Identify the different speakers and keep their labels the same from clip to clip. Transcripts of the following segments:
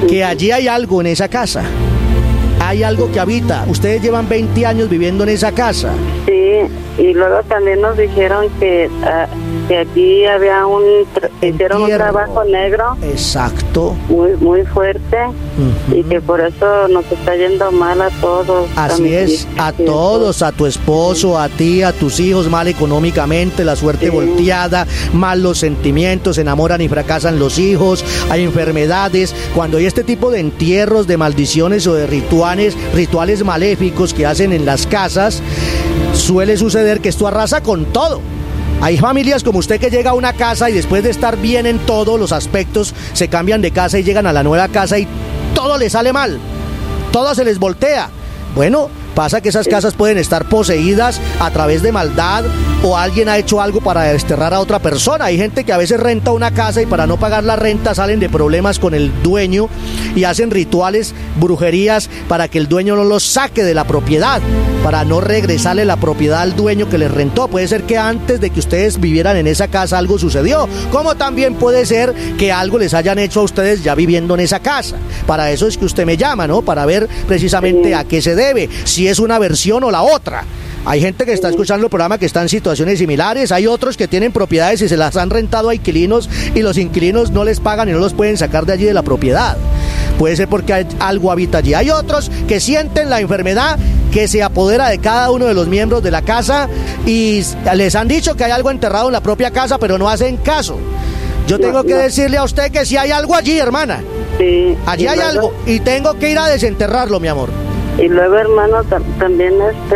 Speaker 1: que allí hay algo en esa casa. Hay algo que habita. Ustedes llevan 20 años viviendo en esa casa.
Speaker 2: Sí, y luego también nos dijeron que aquí había hicieron un trabajo negro.
Speaker 1: Exacto.
Speaker 2: Muy fuerte. Y que por eso nos está yendo mal a todos.
Speaker 1: Así es, a todos, a tu esposo, a ti, a tus hijos, mal económicamente, la suerte volteada, mal los sentimientos, se enamoran y fracasan los hijos, hay enfermedades. Cuando hay este tipo de entierros, de maldiciones o de rituales maléficos que hacen en las casas, suele suceder que esto arrasa con todo. Hay familias como usted que llega a una casa y después de estar bien en todos los aspectos, se cambian de casa y llegan a la nueva casa y todo les sale mal, todo se les voltea. Bueno, pasa que esas casas pueden estar poseídas a través de maldad o alguien ha hecho algo para desterrar a otra persona. Hay gente que a veces renta una casa y para no pagar la renta salen de problemas con el dueño y hacen rituales, brujerías para que el dueño no los saque de la propiedad, para no regresarle la propiedad al dueño que les rentó. Puede ser que antes de que ustedes vivieran en esa casa algo sucedió, como también puede ser que algo les hayan hecho a ustedes ya viviendo en esa casa. Para eso es que usted me llama, ¿no? Para ver precisamente a qué se debe, si es una versión o la otra. Hay gente que está escuchando el programa que está en situaciones similares, hay otros que tienen propiedades y se las han rentado a inquilinos y los inquilinos no les pagan y no los pueden sacar de allí de la propiedad. Puede ser porque algo habita allí. Hay otros que sienten la enfermedad que se apodera de cada uno de los miembros de la casa y les han dicho que hay algo enterrado en la propia casa, pero no hacen caso. Yo tengo que decirle a usted que si hay algo allí, hermana.
Speaker 2: Sí.
Speaker 1: Allí hay algo y tengo que ir a desenterrarlo, mi amor.
Speaker 2: Y luego, hermano, también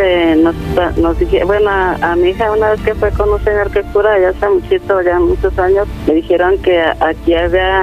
Speaker 2: nos dije, bueno, a mi hija una vez que fue con un señor que cura, ya hace muchos años, me dijeron que aquí había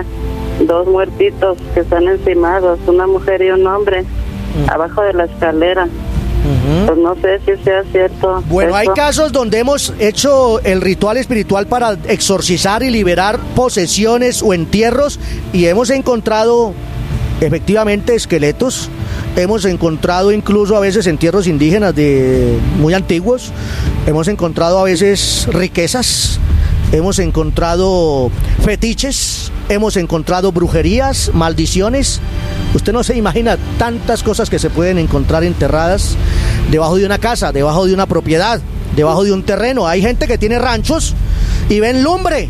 Speaker 2: 2 muertitos que están encimados, una mujer y un hombre, abajo de la escalera. Pues no sé si sea cierto.
Speaker 1: Bueno, hay casos donde hemos hecho el ritual espiritual para exorcizar y liberar posesiones o entierros y hemos encontrado efectivamente esqueletos. Hemos encontrado incluso a veces entierros indígenas muy antiguos. Hemos encontrado a veces riquezas. Hemos encontrado fetiches. Hemos encontrado brujerías, maldiciones. Usted no se imagina tantas cosas que se pueden encontrar enterradas debajo de una casa, debajo de una propiedad, debajo de un terreno. Hay gente que tiene ranchos y ven lumbre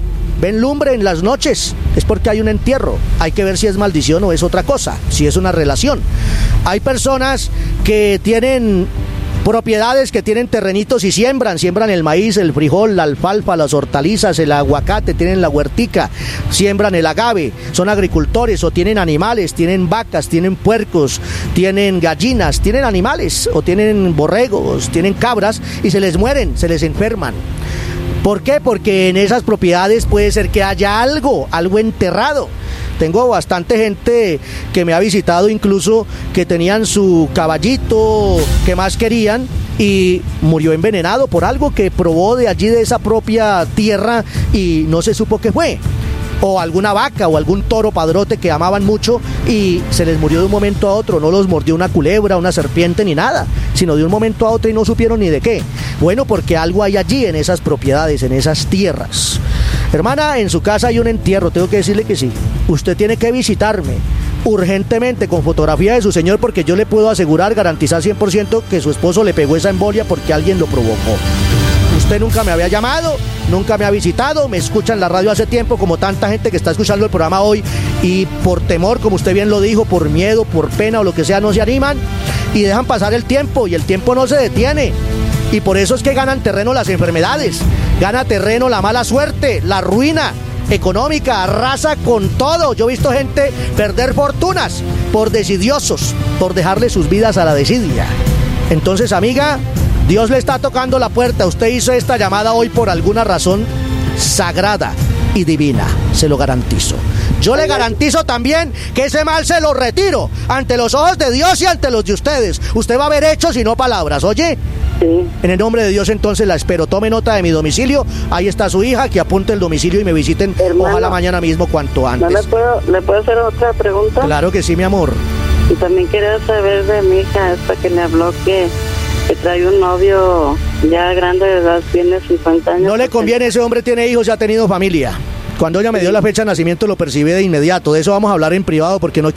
Speaker 1: en las noches. Es porque hay un entierro. Hay que ver si es maldición o es otra cosa, si es una relación. Hay personas que tienen propiedades, que tienen terrenitos y siembran el maíz, el frijol, la alfalfa, las hortalizas, el aguacate, tienen la huertica, siembran el agave, son agricultores o tienen animales, tienen vacas, tienen puercos, tienen gallinas, tienen animales o tienen borregos, tienen cabras y se les mueren, se les enferman. ¿Por qué? Porque en esas propiedades puede ser que haya algo enterrado. Tengo bastante gente que me ha visitado incluso que tenían su caballito que más querían y murió envenenado por algo que probó de allí de esa propia tierra y no se supo qué fue. O alguna vaca o algún toro padrote que amaban mucho y se les murió de un momento a otro. No los mordió una culebra, una serpiente ni nada, sino de un momento a otro y no supieron ni de qué. Bueno, porque algo hay allí en esas propiedades, en esas tierras. Hermana, en su casa hay un entierro, tengo que decirle que sí. Usted tiene que visitarme urgentemente con fotografía de su señor porque yo le puedo asegurar, garantizar 100% que su esposo le pegó esa embolia porque alguien lo provocó. Usted nunca me había llamado, nunca me ha visitado, me escucha en la radio hace tiempo como tanta gente que está escuchando el programa hoy y por temor, como usted bien lo dijo, por miedo, por pena o lo que sea, no se animan y dejan pasar el tiempo y el tiempo no se detiene. Y por eso es que ganan terreno las enfermedades, gana terreno la mala suerte, la ruina económica, arrasa con todo. Yo he visto gente perder fortunas por desidiosos, por dejarle sus vidas a la desidia. Entonces, amiga, Dios le está tocando la puerta. Usted hizo esta llamada hoy por alguna razón sagrada y divina, se lo garantizo. Yo le garantizo también que ese mal se lo retiro ante los ojos de Dios y ante los de ustedes. Usted va a ver hechos y no palabras, ¿oye?
Speaker 2: Sí.
Speaker 1: En el nombre de Dios entonces la espero. Tome nota de mi domicilio. Ahí está su hija, que apunte el domicilio y me visiten, hermano, ojalá mañana mismo cuanto antes.
Speaker 2: ¿No le puedo hacer otra pregunta?
Speaker 1: Claro que sí, mi amor.
Speaker 2: Y también quería saber de mi hija esta que me habló que trae un novio ya grande de edad, tiene 50 años.
Speaker 1: No le conviene, ese hombre tiene hijos y ha tenido familia. Cuando ella me dio la fecha de nacimiento lo percibí de inmediato. De eso vamos a hablar en privado porque no